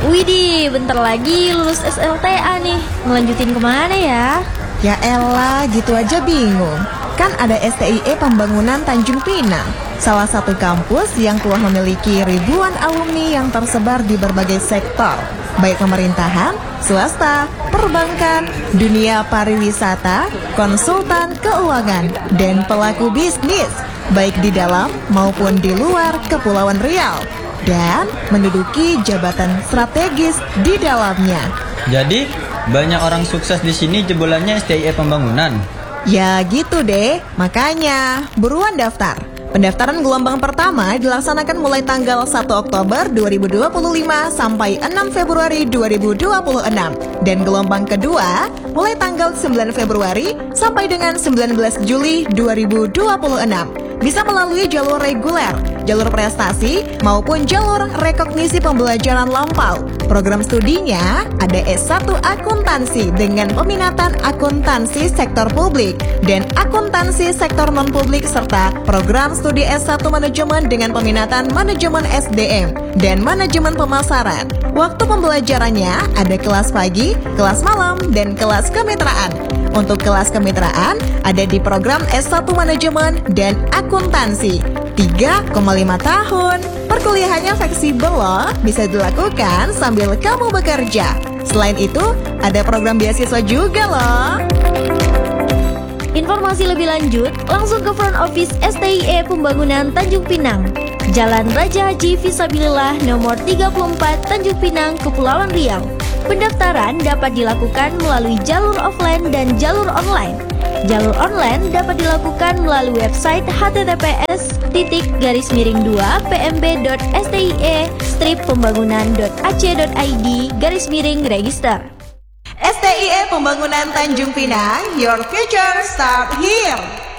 Widih, bentar lagi lulus SLTA nih. Ngelanjutin kemana ya? Ya elah, gitu aja bingung. Kan ada STIE Pembangunan Tanjung Pinang, salah satu kampus yang telah memiliki ribuan alumni yang tersebar di berbagai sektor, baik pemerintahan, swasta, perbankan, dunia pariwisata, konsultan keuangan, dan pelaku bisnis, baik di dalam maupun di luar Kepulauan Riau, dan menduduki jabatan strategis di dalamnya. Jadi, banyak orang sukses di sini jebolannya STIE Pembangunan. Ya gitu deh, makanya buruan daftar. Pendaftaran gelombang pertama dilaksanakan mulai tanggal 1 Oktober 2025 sampai 6 Februari 2026. Dan gelombang kedua mulai tanggal 9 Februari sampai dengan 19 Juli 2026. Bisa melalui jalur reguler, jalur prestasi, maupun jalur rekognisi pembelajaran lampau. Program studinya ada S1 Akuntansi dengan peminatan akuntansi sektor publik dan akuntansi sektor non-publik serta program studi S1 Manajemen dengan peminatan manajemen SDM dan manajemen pemasaran. Waktu pembelajarannya ada kelas pagi, kelas malam, dan kelas kemitraan. Untuk kelas kemitraan ada di program S1 Manajemen dan Akuntansi 3,5 tahun. Perkuliahannya fleksibel loh, bisa dilakukan sambil kamu bekerja. Selain itu, ada program beasiswa juga loh. Informasi lebih lanjut, langsung ke front office STIE Pembangunan Tanjung Pinang, Jalan Raja Haji Fisabilillah nomor 34 Tanjung Pinang, Kepulauan Riau. Pendaftaran dapat dilakukan melalui jalur offline dan jalur online. Jalur online dapat dilakukan melalui website https://pmb.stie-pembangunan.ac.id/register. STIE Pembangunan Tanjung Pinang, your future start here.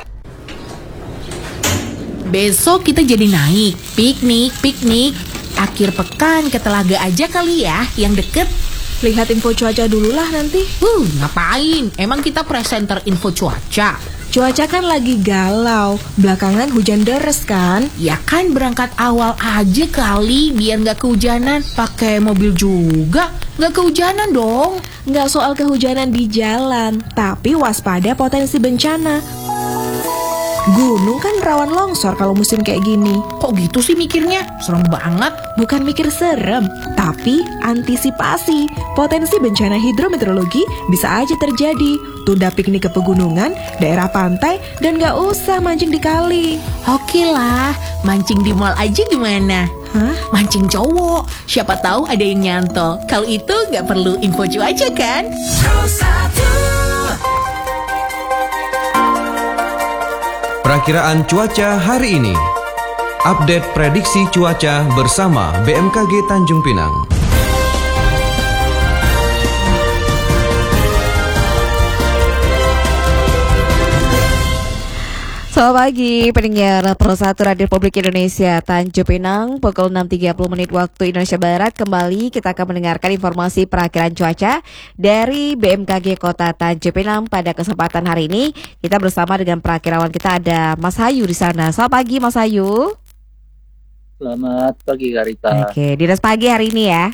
Besok kita jadi naik, piknik. Akhir pekan ke Telaga aja kali ya, yang deket. Lihat info cuaca dulu lah nanti. Ngapain? Emang kita presenter info cuaca? Cuaca kan lagi galau, belakangan hujan deres kan? Ya kan berangkat awal aja kali, biar nggak kehujanan. Pakai mobil juga, nggak kehujanan dong. Nggak soal kehujanan di jalan, tapi waspada potensi bencana. Gunung kan rawan longsor kalau musim kayak gini. Kok gitu sih mikirnya? Serem banget. Bukan mikir serem, tapi antisipasi. Potensi bencana hidrometeorologi bisa aja terjadi. Tunda piknik ke pegunungan, daerah pantai, dan gak usah mancing di kali. Oke lah, mancing di mall aja gimana? Hah? Mancing cowok, siapa tahu ada yang nyantol. Kalau itu gak perlu info cuaca kan? Perakiraan cuaca hari ini. Update prediksi cuaca bersama BMKG Tanjung Pinang. Selamat pagi, pendengar Pro 1 Radio Republik Indonesia Tanjung Pinang, pukul 6.30 waktu Indonesia Barat. Kembali kita akan mendengarkan informasi perakiraan cuaca dari BMKG Kota Tanjung Pinang pada kesempatan hari ini. Kita bersama dengan perakirawan kita, ada Mas Hayu di sana. Selamat pagi Mas Hayu. Selamat pagi Karita. Oke, dinas pagi hari ini ya.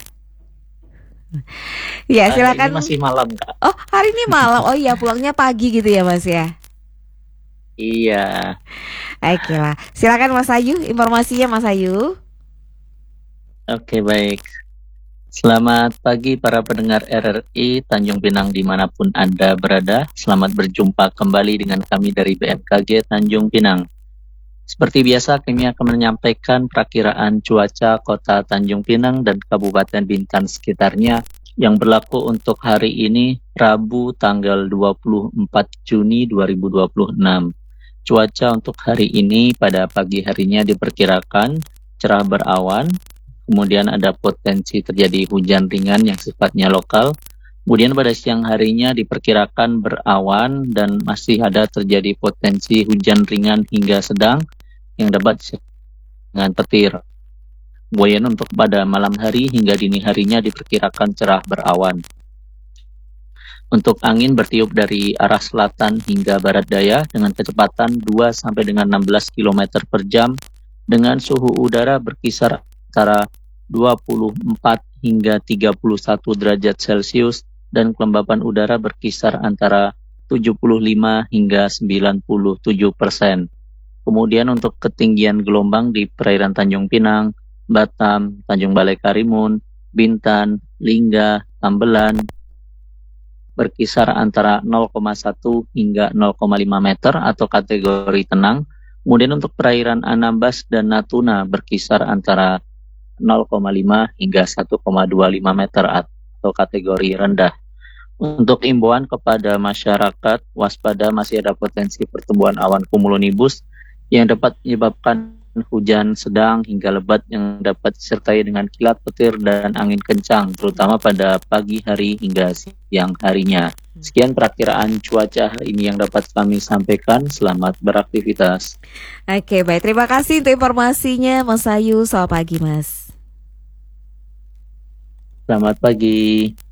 Ya silakan. Ini masih malam Kak. Oh, hari ini malam. Oh iya, pulangnya pagi gitu ya Mas ya. Iya. Oke lah, silakan Mas Hayu, informasinya Mas Hayu. Oke, baik. Selamat pagi para pendengar RRI Tanjung Pinang dimanapun Anda berada. Selamat berjumpa kembali dengan kami dari BMKG Tanjung Pinang. Seperti biasa kami akan menyampaikan perakiraan cuaca Kota Tanjung Pinang dan Kabupaten Bintan sekitarnya yang berlaku untuk hari ini Rabu tanggal 24 Juni 2026. Cuaca untuk hari ini pada pagi harinya diperkirakan cerah berawan, kemudian ada potensi terjadi hujan ringan yang sifatnya lokal. Kemudian pada siang harinya diperkirakan berawan dan masih ada terjadi potensi hujan ringan hingga sedang yang dapat dengan petir. Kemudian untuk pada malam hari hingga dini harinya diperkirakan cerah berawan. Untuk angin bertiup dari arah selatan hingga barat daya dengan kecepatan 2 sampai dengan 16 km per jam dengan suhu udara berkisar antara 24 hingga 31 derajat Celcius dan kelembapan udara berkisar antara 75 hingga 97%. Kemudian untuk ketinggian gelombang di perairan Tanjung Pinang, Batam, Tanjung Balai Karimun, Bintan, Lingga, Tambelan berkisar antara 0,1 hingga 0,5 meter atau kategori tenang. Kemudian untuk perairan Anambas dan Natuna berkisar antara 0,5 hingga 1,25 meter atau kategori rendah. Untuk imbauan kepada masyarakat, waspada masih ada potensi pertumbuhan awan cumulonimbus yang dapat menyebabkan hujan sedang hingga lebat yang dapat disertai dengan kilat petir dan angin kencang, terutama pada pagi hari hingga siang harinya. Sekian perakiraan cuaca hari ini yang dapat kami sampaikan. Selamat beraktivitas. Oke, baik. Terima kasih untuk informasinya, Mas Ayu. Selamat pagi, Mas. Selamat pagi.